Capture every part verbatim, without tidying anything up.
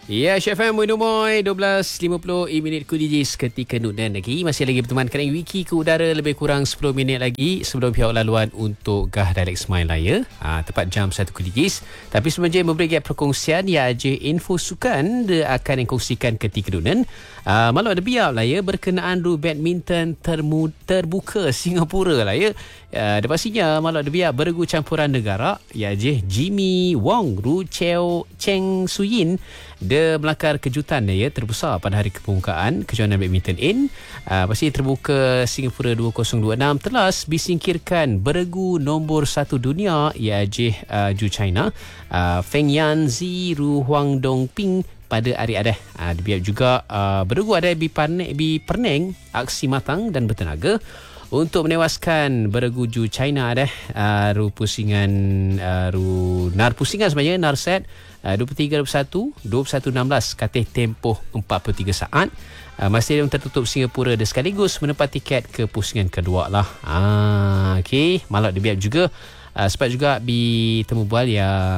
Ya, Chef M, Moy dua belas lima puluh minit ku D J seketika nudan lagi. Masih lagi bertemankan dengan Wiki ke udara lebih kurang sepuluh minit lagi sebelum pihak laluan untuk Gah Dialect Smile Raya. Ha, tepat jam satu ku D J. Tapi sebelum je memberi gap perkongsian, ya je info sukan dia akan dikongsikan ketika nudan. Ha, malu ada biar lah ya berkenaan ru badminton termu, terbuka Singapura lah ya. Uh, dan pastinya malu ada biar beregu campuran negara, ya je Jimmy Wong Ru Cheo Cheng Suyin dia melakar kejutan dia ya, terbesar pada hari pembukaan kejohanan badminton in uh, pasti terbuka Singapura dua ribu dua puluh enam telas disingkirkan beregu nombor satu dunia, ya je uh, Ju China uh, Feng Yan Zi Ru Huang Dong Ping pada hari adah. Uh, dia juga uh, beregu ada di Penang aksi matang dan bertenaga untuk menewaskan beregu Ju China dah uh, ru pusingan uh, ru nar pusingan sebenarnya nar set uh, dua puluh tiga dua puluh satu dua puluh satu enam belas katih tempoh empat puluh tiga saat. Uh, masih tertutup Singapura dan sekaligus mendapat tiket ke pusingan kedua lah. Ah, okey, malak dia biar juga uh, sebab juga bi temu bual ya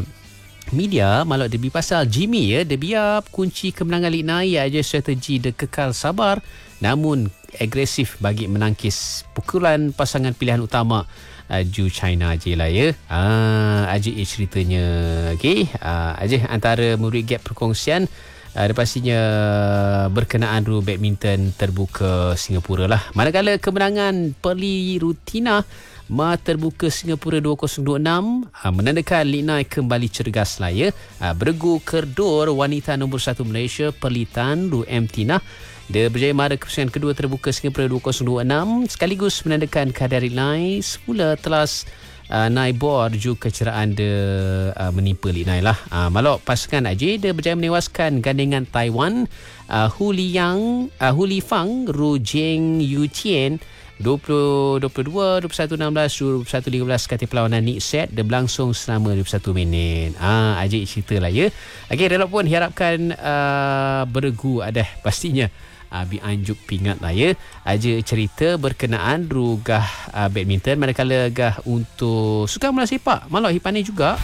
media malak dia bi pasal Jimmy ya dia biar kunci kemenangan Lig Nai aja strategi dia kekal sabar namun agresif bagi menangkis pukulan pasangan pilihan utama uh, Ju China je lah ya. Ah, aja eh ceritanya. Okey, ah, aja antara memberi gap perkongsian uh, dia pastinya berkenaan ru badminton terbuka Singapura lah. Manakala kemenangan Perli Rutina Ma terbuka Singapura dua ribu dua puluh enam uh, menandakan Lig Nai kembali cergas lah ya. Uh, beregu kedor wanita nombor satu Malaysia Perli Tan Ru M Tina dia berjaya mara kepusingan kedua terbuka Singapura dua ribu dua puluh enam sekaligus menandakan kadar Lig Nai semula telas uh, naik bor juga kecerahan dia uh, menimpa Lig Nai lah. Uh, malok pasukan aja dia berjaya menewaskan gandengan Taiwan uh, Hu Liang uh, Hu Lifang Ru Jeng Yu Tien dua puluh dua puluh dua dua puluh satu enam belas dua puluh satu tiga belas kata perlawanan Nick set dia berlangsung selama dua puluh satu minit. Ah, aja cerita lah ya. Okey, relok pun diharapkan uh, beregu ada pastinya Abi anjuk pingat lah ya. Aja cerita berkenaan rugah uh, badminton. Manakala gah untuk sukan bola sepak malah hipani juga.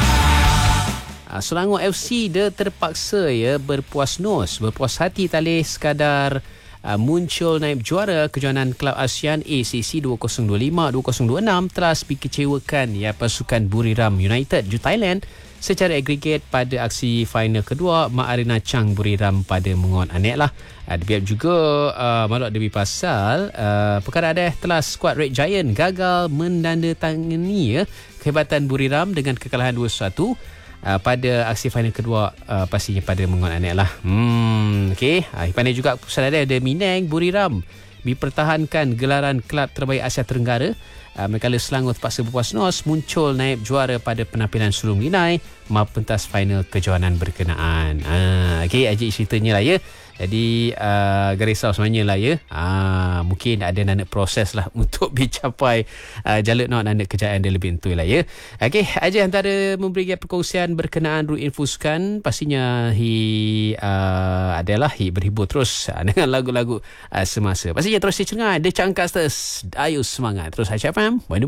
Uh, Selangor F C dia terpaksa ya berpuas nos, berpuas hati talih sekadar uh, muncul naib juara kejohanan Kelab ASEAN A C C dua ribu dua puluh lima dua ribu dua puluh enam telah dikecewakan ya pasukan Buriram United Ju Thailand secara agregat pada aksi final kedua Mak Arena Chang Buriram pada mengon anek lah. Uh, dia juga uh, maklum lebih pasal uh, perkara ada telah skuad Red Giant gagal menandatangani ya, kehebatan Buriram dengan kekalahan dua satu uh, pada aksi final kedua uh, pastinya pada mengon anek lah. Hmm, okey. Uh, Pandai juga pasal ada ada Minang Buriram dipertahankan gelaran kelab terbaik Asia Tenggara. Uh, manakala Selangor terpaksa berpuas nos muncul naib juara pada penampilan sulung Lig Nai ma pentas final kejohanan berkenaan. Ah, okey, aja ceritanya lah ya. Jadi uh, garisau sebenarnya lah ya. Ah, mungkin ada nanti proses lah untuk dicapai uh, jalur nak nanti kejayaan dia lebih entui lah ya. Okey, aja antara memberi perkongsian berkenaan ru info sukan pastinya hi uh, adalah hi berhibur terus uh, dengan lagu-lagu uh, semasa. Pastinya terus dicengar The Changcasters. Ayo semangat terus H F M.